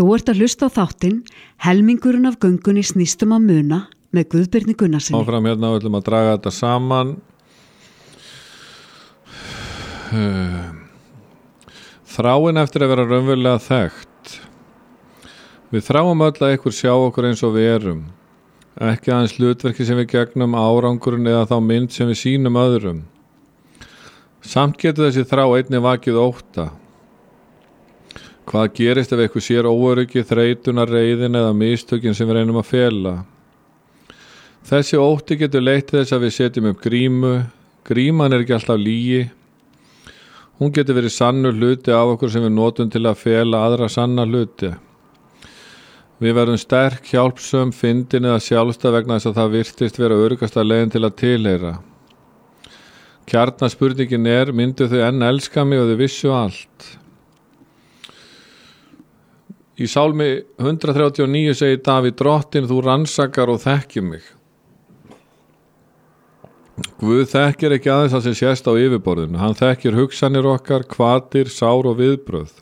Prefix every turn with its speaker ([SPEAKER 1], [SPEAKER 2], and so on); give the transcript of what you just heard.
[SPEAKER 1] Þú ert að hlusta á þáttinn Helmingurinn af göngunni snýstum að muna með Guðbirni Gunnarsinni.
[SPEAKER 2] Áfram hérna við ætlum að draga þetta saman. Þráin eftir að vera raunverulega þekkt. Við þráum öll að einhver sjá okkur eins og við erum. Ekki aðeins hlutverki sem við gegnum, árangurinn eða þá mynd sem við sýnum öðrum. Samt getur þessi þrá einnig vakið ótta. Hvað gerist ef einhver sér óöryggi, þreytuna, reiðin eða mistökin sem við reynum að fela? Þessi ótti getur leitt til þess að við setjum upp grímu. Gríman er ekki alltaf lygi. Hún getur verið sannur hluti af okkur sem við notum til að fela aðra sanna hluti. Við verðum sterk, hjálpsöm, fyndin eða sjálfstæð vegna þess að það virtist vera öruggasta leiðin til að tilheyra. Kjarnaspurningin er, myndu þau enn elska mig og þau vissu allt? Í Sálmi 139 segir Davíð: Drottinn, þú rannsakar og þekkir mig. Guð þekkir ekki aðeins það sem sést á yfirborðinu. Hann þekkir hugsanir okkar, hvatir, sár og viðbrögð.